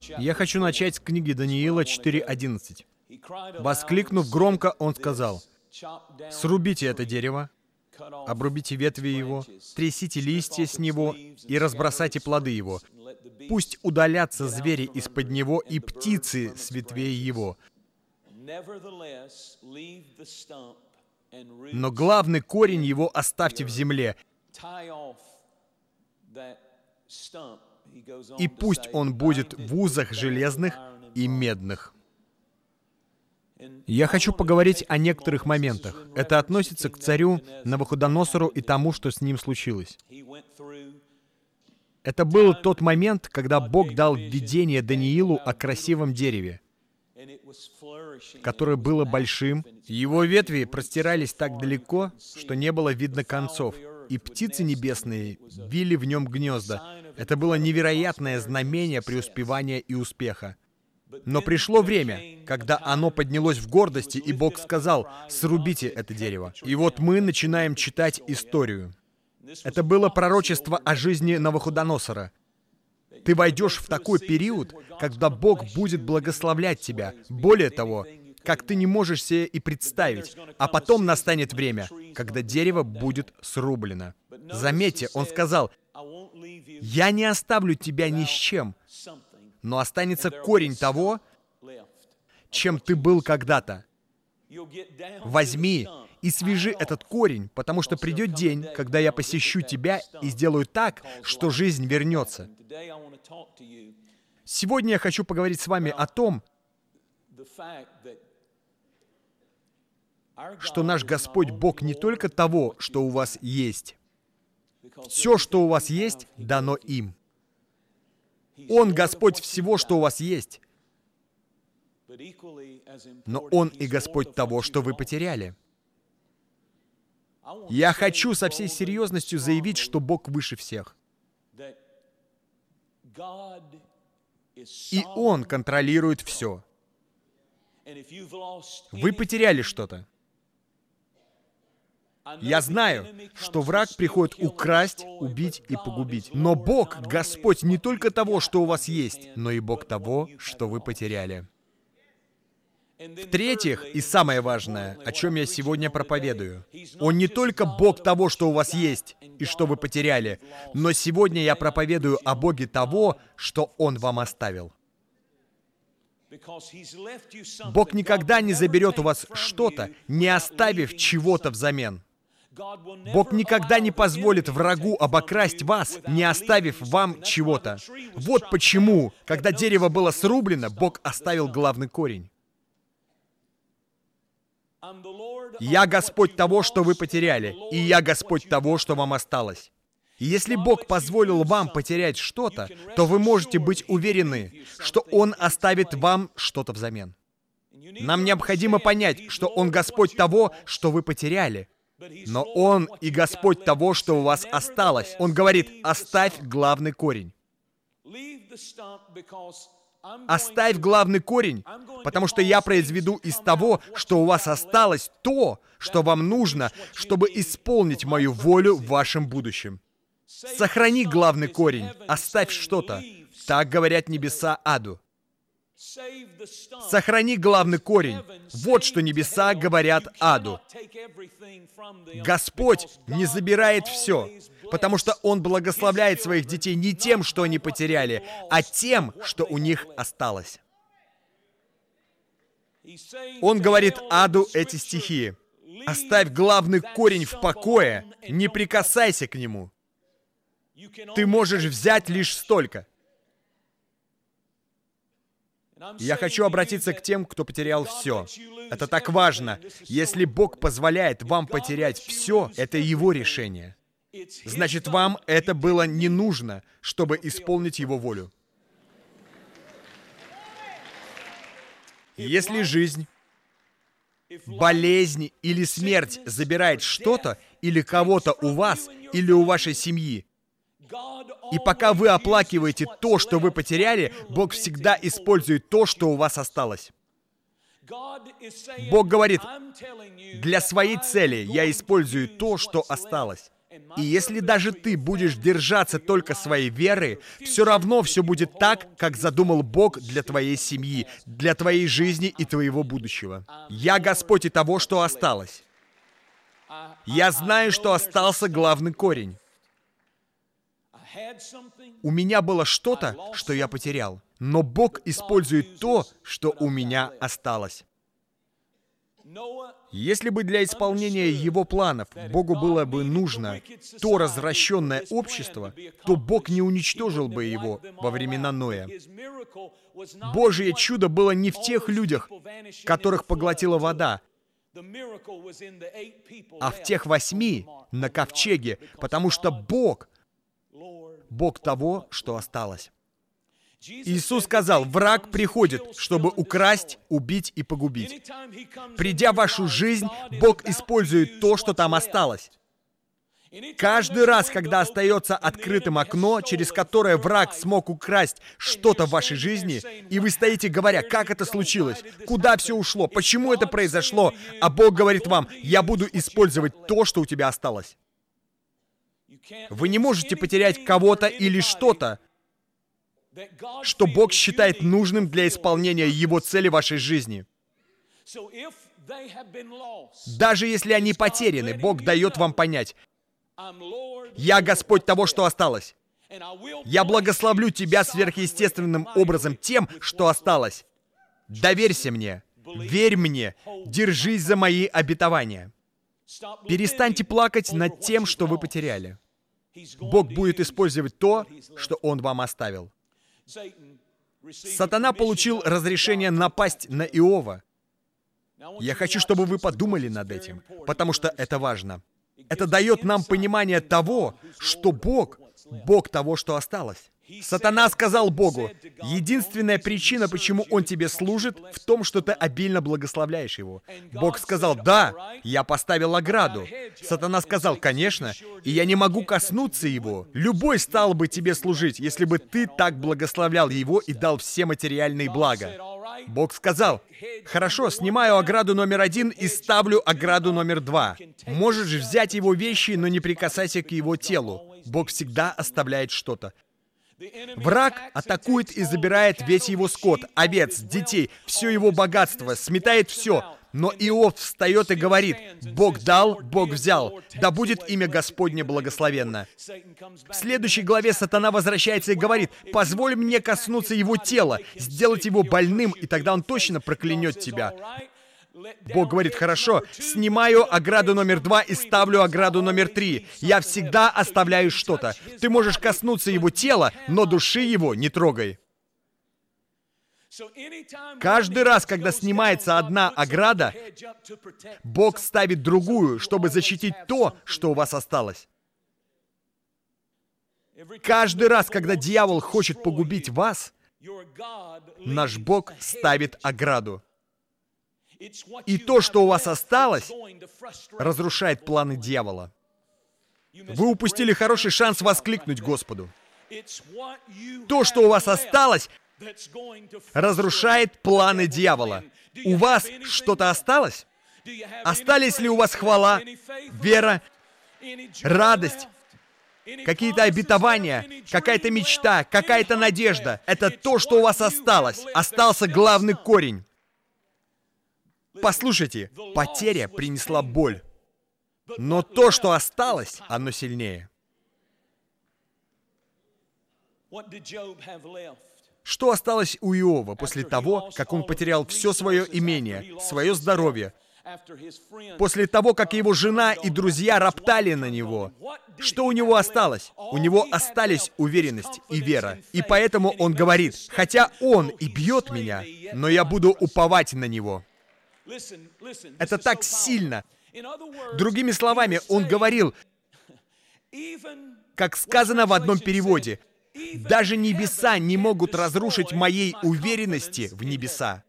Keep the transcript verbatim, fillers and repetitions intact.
Я хочу начать с книги Даниила четыре одиннадцать. Воскликнув громко, он сказал: «Срубите это дерево, обрубите ветви его, трясите листья с него и разбросайте плоды его. Пусть удалятся звери из-под него и птицы с ветвей его. Но главный корень его оставьте в земле, и пусть он будет в узах железных и медных». Я хочу поговорить о некоторых моментах. Это относится к царю Навуходоносору и тому, что с ним случилось. Это был тот момент, когда Бог дал видение Даниилу о красивом дереве, которое было большим. Его ветви простирались так далеко, что не было видно концов, и птицы небесные вили в нем гнезда. Это было невероятное знамение преуспевания и успеха. Но пришло время, когда оно поднялось в гордости, и Бог сказал: «Срубите это дерево». И вот мы начинаем читать историю. Это было пророчество о жизни Навуходоносора. Ты войдешь в такой период, когда Бог будет благословлять тебя. Более того, как ты не можешь себе и представить. А потом настанет время, когда дерево будет срублено. Заметьте, он сказал: «Я не оставлю тебя ни с чем, но останется корень того, чем ты был когда-то. Возьми и свяжи этот корень, потому что придет день, когда я посещу тебя и сделаю так, что жизнь вернется». Сегодня я хочу поговорить с вами о том, что наш Господь Бог не только того, что у вас есть. Все, что у вас есть, дано им. Он Господь всего, что у вас есть. Но Он и Господь того, что вы потеряли. Я хочу со всей серьезностью заявить, что Бог выше всех. И Он контролирует все. Вы потеряли что-то. Я знаю, что враг приходит украсть, убить и погубить. Но Бог, Господь не только того, что у вас есть, но и Бог того, что вы потеряли. В-третьих, и самое важное, о чем я сегодня проповедую, Он не только Бог того, что у вас есть и что вы потеряли, но сегодня я проповедую о Боге того, что Он вам оставил. Бог никогда не заберет у вас что-то, не оставив чего-то взамен. Бог никогда не позволит врагу обокрасть вас, не оставив вам чего-то. Вот почему, когда дерево было срублено, Бог оставил главный корень. «Я Господь того, что вы потеряли, и я Господь того, что вам осталось». И если Бог позволил вам потерять что-то, то вы можете быть уверены, что Он оставит вам что-то взамен. Нам необходимо понять, что Он Господь того, что вы потеряли, но Он и Господь того, что у вас осталось. Он говорит: оставь главный корень. Оставь главный корень, потому что я произведу из того, что у вас осталось, то, что вам нужно, чтобы исполнить мою волю в вашем будущем. Сохрани главный корень, оставь что-то. Так говорят небеса аду. Сохрани главный корень. Вот что небеса говорят аду. Господь не забирает все, потому что Он благословляет своих детей не тем, что они потеряли, а тем, что у них осталось. Он говорит аду эти стихи: «Оставь главный корень в покое, не прикасайся к нему. Ты можешь взять лишь столько». Я хочу обратиться к тем, кто потерял все. Это так важно. Если Бог позволяет вам потерять все, это Его решение. Значит, вам это было не нужно, чтобы исполнить Его волю. Если жизнь, болезнь или смерть забирает что-то или кого-то у вас или у вашей семьи, и пока вы оплакиваете то, что вы потеряли, Бог всегда использует то, что у вас осталось. Бог говорит: для своей цели я использую то, что осталось. И если даже ты будешь держаться только своей веры, все равно все будет так, как задумал Бог для твоей семьи, для твоей жизни и твоего будущего. Я Господь и того, что осталось. Я знаю, что остался главный корень. У меня было что-то, что я потерял, но Бог использует то, что у меня осталось. Если бы для исполнения Его планов Богу было бы нужно то развращенное общество, то Бог не уничтожил бы его во времена Ноя. Божье чудо было не в тех людях, которых поглотила вода, а в тех восьми на ковчеге, потому что Бог, Бог того, что осталось. Иисус сказал, враг приходит, чтобы украсть, убить и погубить. Придя в вашу жизнь, Бог использует то, что там осталось. Каждый раз, когда остается открытым окно, через которое враг смог украсть что-то в вашей жизни, и вы стоите, говоря, как это случилось, куда все ушло, почему это произошло, а Бог говорит вам, я буду использовать то, что у тебя осталось. Вы не можете потерять кого-то или что-то, что Бог считает нужным для исполнения Его цели в вашей жизни. Даже если они потеряны, Бог дает вам понять, «Я Господь того, что осталось. Я благословлю тебя сверхъестественным образом тем, что осталось. Доверься мне, верь мне, держись за мои обетования». Перестаньте плакать над тем, что вы потеряли. Бог будет использовать то, что Он вам оставил. Сатана получил разрешение напасть на Иова. Я хочу, чтобы вы подумали над этим, потому что это важно. Это дает нам понимание того, что Бог, Бог того, что осталось. Сатана сказал Богу, единственная причина, почему Он тебе служит, в том, что ты обильно благословляешь Его. Бог сказал, да, я поставил ограду. Сатана сказал, конечно, и я не могу коснуться Его. Любой стал бы тебе служить, если бы ты так благословлял Его и дал все материальные блага. Бог сказал, хорошо, снимаю ограду номер один и ставлю ограду номер два. Можешь взять Его вещи, но не прикасайся к Его телу. Бог всегда оставляет что-то. Враг атакует и забирает весь его скот, овец, детей, все его богатство, сметает все. Но Иов встает и говорит, «Бог дал, Бог взял, да будет имя Господне благословенно». В следующей главе Сатана возвращается и говорит, «Позволь мне коснуться его тела, сделать его больным, и тогда он точно проклянет тебя». Бог говорит, хорошо, снимаю ограду номер два и ставлю ограду номер три. Я всегда оставляю что-то. Ты можешь коснуться его тела, но души его не трогай. Каждый раз, когда снимается одна ограда, Бог ставит другую, чтобы защитить то, что у вас осталось. Каждый раз, когда дьявол хочет погубить вас, наш Бог ставит ограду. И то, что у вас осталось, разрушает планы дьявола. Вы упустили хороший шанс воскликнуть Господу. То, что у вас осталось, разрушает планы дьявола. У вас что-то осталось? Остались ли у вас хвала, вера, радость, какие-то обетования, какая-то мечта, какая-то надежда? Это то, что у вас осталось. Остался главный корень. Послушайте, потеря принесла боль, но то, что осталось, оно сильнее. Что осталось у Иова после того, как он потерял все свое имение, свое здоровье, после того, как его жена и друзья роптали на него? Что у него осталось? У него остались уверенность и вера. И поэтому он говорит, хотя он и бьет меня, но я буду уповать на него. Это так сильно. Другими словами, он говорил, как сказано в одном переводе, «Даже небеса не могут разрушить моей уверенности в небеса».